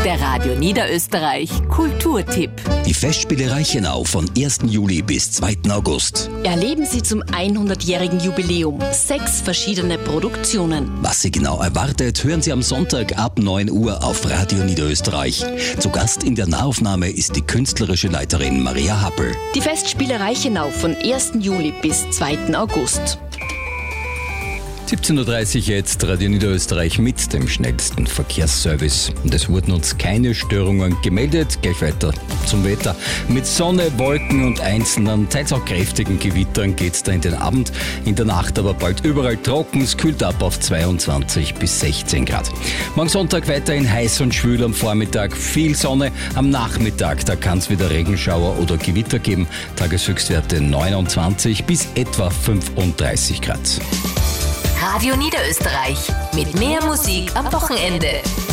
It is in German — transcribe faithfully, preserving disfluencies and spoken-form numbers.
Der Radio Niederösterreich Kulturtipp. Die Festspiele Reichenau von ersten Juli bis zweiten August. Erleben Sie zum hundertjährigen Jubiläum sechs verschiedene Produktionen. Was Sie genau erwartet, hören Sie am Sonntag ab neun Uhr auf Radio Niederösterreich. Zu Gast in der Nahaufnahme ist die künstlerische Leiterin Maria Happel. Die Festspiele Reichenau von ersten Juli bis zweiten August. siebzehn Uhr dreißig jetzt, Radio Niederösterreich mit dem schnellsten Verkehrsservice. Und es wurden uns keine Störungen gemeldet. Gleich weiter zum Wetter. Mit Sonne, Wolken und einzelnen, teils auch kräftigen Gewittern geht's da in den Abend. In der Nacht aber bald überall trocken. Es kühlt ab auf zweiundzwanzig bis sechzehn Grad. Morgen Sonntag weiterhin heiß und schwül am Vormittag. Viel Sonne. Am Nachmittag, da kann es wieder Regenschauer oder Gewitter geben. Tageshöchstwerte neunundzwanzig bis etwa fünfunddreißig Grad. Radio Niederösterreich mit mehr Musik am Wochenende.